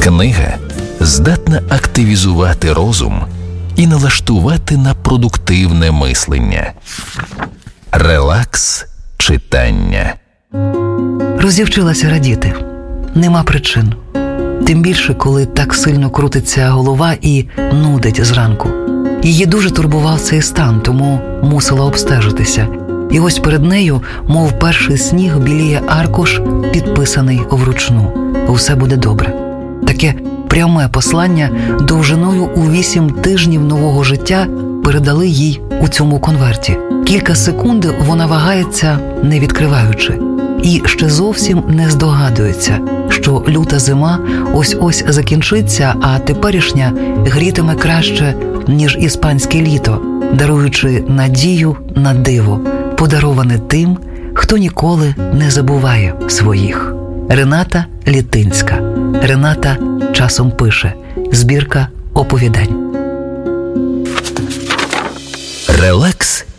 Книга здатна активізувати розум і налаштувати на продуктивне мислення. Релакс читання. Розівчилася радіти. Нема причин. Тим більше, коли так сильно крутиться голова і нудить зранку. Її дуже турбував цей стан, тому мусила обстежитися. І ось перед нею, мов перший сніг, біліє аркуш, підписаний вручну. Усе буде добре. Таке пряме послання довжиною у 8 тижнів нового життя передали їй у цьому конверті. Кілька секунд вона вагається, не відкриваючи. І ще зовсім не здогадується, що люта зима ось-ось закінчиться, а теперішня грітиме краще, ніж іспанське літо, даруючи надію на диво, подароване тим, хто ніколи не забуває своїх. Рената Літинська. Рената часом пише. Збірка оповідань. Релакс